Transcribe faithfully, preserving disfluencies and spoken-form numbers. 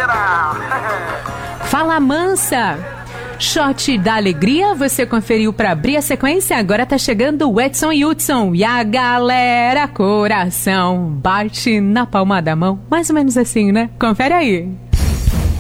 galera! Fala, mansa! Shot da alegria, você conferiu pra abrir a sequência, agora tá chegando o Edson Hudson e a galera, coração, bate na palma da mão, mais ou menos assim, né? Confere aí.